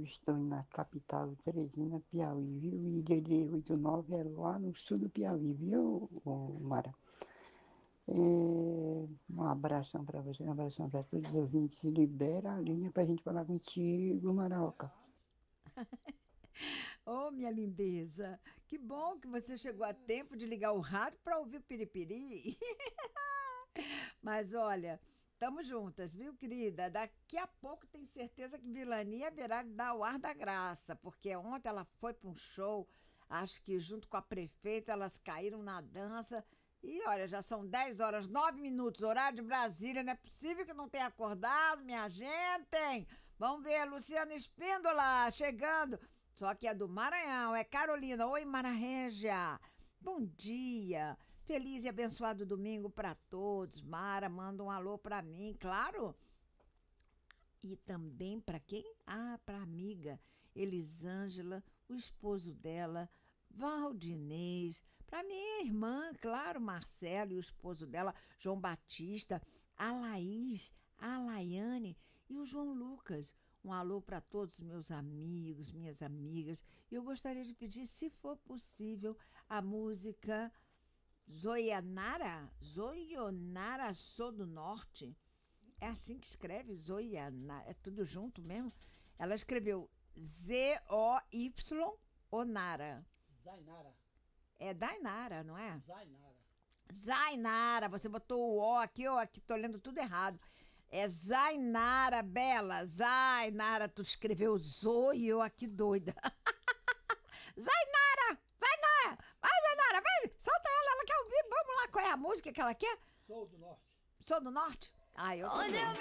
estou na capital, Teresina, Piauí, viu? E DD 89 é lá no sul do Piauí, viu, Mara? Um abração para você, um abração para todos os ouvintes. Libera a linha para a gente falar contigo, Maroca. Ô, minha lindeza, que bom que você chegou a tempo de ligar o rádio para ouvir o piripiri. Mas olha, estamos juntas, viu, querida? Daqui a pouco tenho certeza que Vilania haverá de dar o ar da graça, porque ontem ela foi para um show, acho que junto com a prefeita elas caíram na dança. E olha, já são 10 horas, 9 minutos, horário de Brasília, não é possível que não tenha acordado, minha gente. Vamos ver, Luciana Espíndola chegando. Só que é do Maranhão, é Carolina. Oi, Mara Régia. Bom dia. Feliz e abençoado domingo para todos. Mara, manda um alô para mim, claro. E também para quem? Ah, para a amiga Elisângela, o esposo dela, Valdinês, para minha irmã, claro, Marcelo e o esposo dela, João Batista, a Laís, a Laiane e o João Lucas. Um alô para todos os meus amigos, minhas amigas. E eu gostaria de pedir, se for possível, a música Zoionara Sou do Norte. É assim que escreve, Zoiana, é tudo junto mesmo. Ela escreveu Z-O-Y Onara. Zainara. É Dainara, não é? Zainara. Zainara, você botou o O aqui, eu aqui tô lendo tudo errado. É Zainara, Bela, Zainara, tu escreveu Zoe, eu aqui doida. Zainara, Zainara, vai Zainara, vem, solta ela quer ouvir, vamos lá, qual é a música que ela quer? Sou do norte. Sou do Norte? Ah, eu Onde eu também.